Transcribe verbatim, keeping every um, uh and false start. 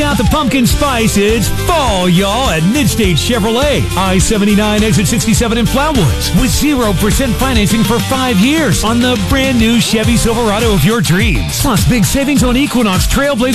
out the pumpkin spice. It's fall, y'all, at Midstate Chevrolet. I seventy-nine, exit sixty-seven in Flowood. With zero percent financing for five years on the brand new Chevy Silverado of your dreams. Plus, big savings on Equinox, Trailblazer,